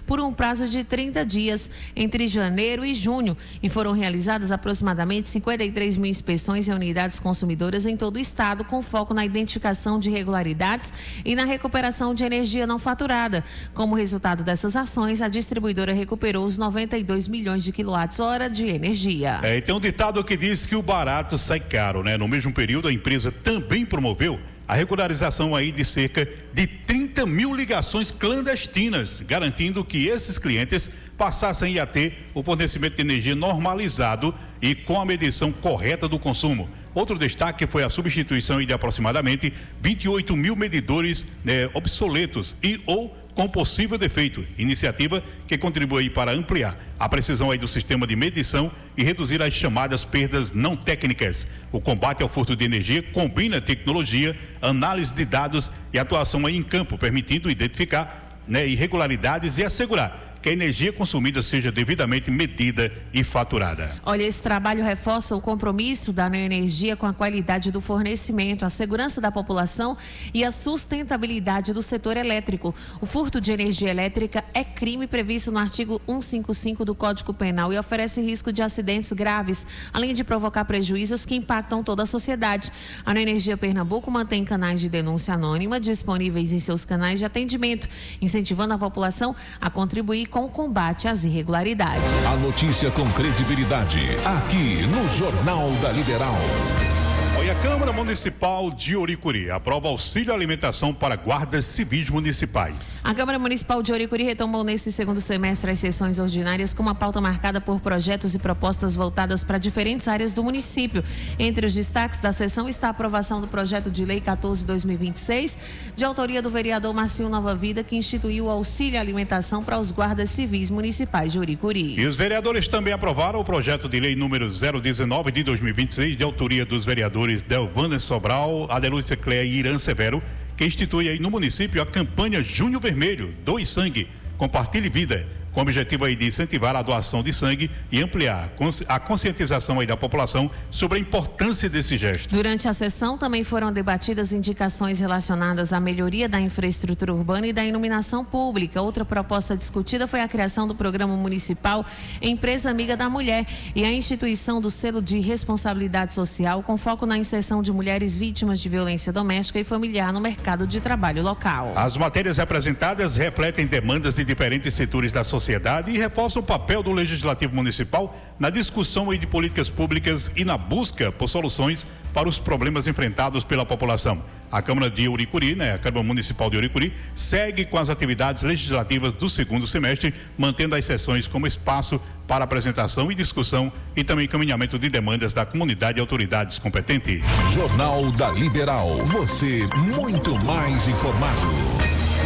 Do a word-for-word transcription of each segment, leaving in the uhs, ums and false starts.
por um prazo de trinta dias entre janeiro e junho e foram realizadas aproximadamente cinquenta e três mil inspeções em unidades consumidoras em todo o estado, com foco na identificação de irregularidades e na recuperação de energia não faturada. Como resultado dessas ações, a distribuidora recuperou os noventa e dois milhões de quilowatts-hora de energia. É, e tem um ditado que diz que o barato sai caro, né? No mesmo período, a empresa também promoveu a regularização aí de cerca de trinta mil ligações clandestinas, garantindo que esses clientes passassem a ter o fornecimento de energia normalizado e com a medição correta do consumo. Outro destaque foi a substituição de aproximadamente vinte e oito mil medidores, né, obsoletos e ou com possível defeito, iniciativa que contribui para ampliar a precisão aí do sistema de medição e reduzir as chamadas perdas não técnicas. O combate ao furto de energia combina tecnologia, análise de dados e atuação aí em campo, permitindo identificar, né, irregularidades e assegurar que a energia consumida seja devidamente medida e faturada. Olha, esse trabalho reforça o compromisso da Neoenergia com a qualidade do fornecimento, a segurança da população e a sustentabilidade do setor elétrico. O furto de energia elétrica é crime previsto no artigo cento e cinquenta e cinco do Código Penal e oferece risco de acidentes graves, além de provocar prejuízos que impactam toda a sociedade. A Neoenergia Pernambuco mantém canais de denúncia anônima disponíveis em seus canais de atendimento, incentivando a população a contribuir com o combate às irregularidades. A notícia com credibilidade, aqui no Jornal da Liberal. E a Câmara Municipal de Oricuri aprova auxílio alimentação para guardas civis municipais. A Câmara Municipal de Oricuri retomou nesse segundo semestre as sessões ordinárias com uma pauta marcada por projetos e propostas voltadas para diferentes áreas do município. Entre os destaques da sessão está a aprovação do projeto de lei quatorze barra dois mil e vinte e seis, de autoria do vereador Marcinho Nova Vida, que instituiu o auxílio alimentação para os guardas civis municipais de Oricuri. E os vereadores também aprovaram o projeto de lei número zero dezenove de dois mil e vinte e seis, de autoria dos vereadores Delvânia Sobral, Adelúcia Cléia e Irã Severo, que institui aí no município a campanha Junho Vermelho, Doe Sangue, Compartilhe Vida, com o objetivo aí de incentivar a doação de sangue e ampliar a conscientização aí da população sobre a importância desse gesto. Durante a sessão também foram debatidas indicações relacionadas à melhoria da infraestrutura urbana e da iluminação pública. Outra proposta discutida foi a criação do programa municipal Empresa Amiga da Mulher e a instituição do selo de responsabilidade social com foco na inserção de mulheres vítimas de violência doméstica e familiar no mercado de trabalho local. As matérias apresentadas refletem demandas de diferentes setores da sociedade sociedade e reforça o papel do Legislativo Municipal na discussão de políticas públicas e na busca por soluções para os problemas enfrentados pela população. A Câmara de Oricuri, né, a Câmara Municipal de Oricuri, segue com as atividades legislativas do segundo semestre, mantendo as sessões como espaço para apresentação e discussão e também encaminhamento de demandas da comunidade e autoridades competentes. Jornal da Liberal, você muito mais informado.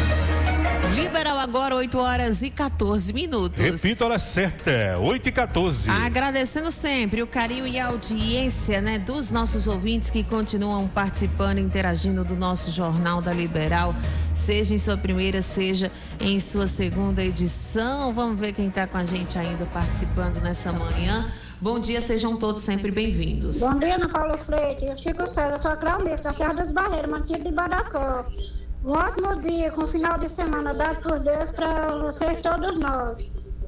Liberal agora, oito horas e quatorze minutos. Repita a hora certa, oito e quatorze. Agradecendo sempre o carinho e a audiência, né, dos nossos ouvintes que continuam participando, interagindo do nosso Jornal da Liberal, seja em sua primeira, seja em sua segunda edição. Vamos ver quem está com a gente ainda participando nessa manhã. Bom dia, sejam todos sempre bem-vindos. Bom dia, Ana Paula Freire, Chico César, sou a Claudice, da Serra das Barreiras, município de Badacó. Um ótimo dia, com final de semana dado por Deus para vocês todos nós.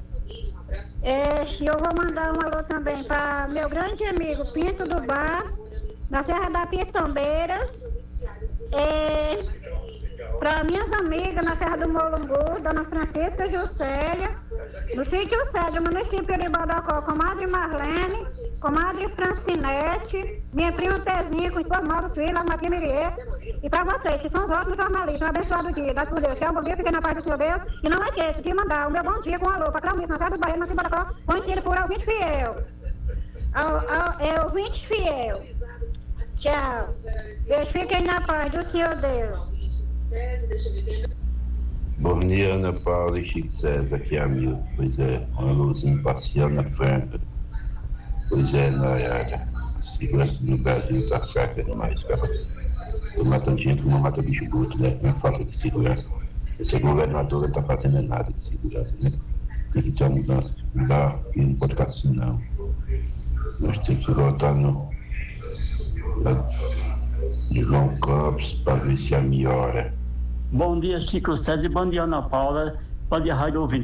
É, eu vou mandar um alô também para meu grande amigo Pinto do Bar, da Serra da Pitambeiras. É, para minhas amigas na Serra do Molungu, Dona Francisca Juscelia, no sítio Cédio, município de Badacó, comadre Marlene, comadre Francinete, minha prima Tezinha, com os dois maus filhos, Matia Miriê, e para vocês, que são os ótimos jornalistas, um abençoado dia, dado por Deus. Tenham um bom dia, fiquem na paz do Senhor Deus, e não esqueça de mandar o meu bom dia com um alô para Claudice, na Serra dos Barreiros, município de Badacó, conhecido por ouvinte fiel. Ao, ao, é ouvinte fiel. Tchau. Deus, fiquem na paz do Senhor Deus. Bom dia, Ana Paula e Chico César, aqui é amigo. Pois é, uma luzinha passeando na Franca. Pois é, Nayara, a segurança no Brasil está fraca demais, cara. Estou matando gente como mata bicho bruto, né? É falta de segurança. Esse governador não está fazendo nada de segurança, né? Tem que ter uma mudança. Não dá, não pode ficar assim, não. Nós temos que voltar no João Campos para ver se a melhora. Bom dia, Chico César, bom dia, Ana Paula, bom dia, Rádio Ouvinte.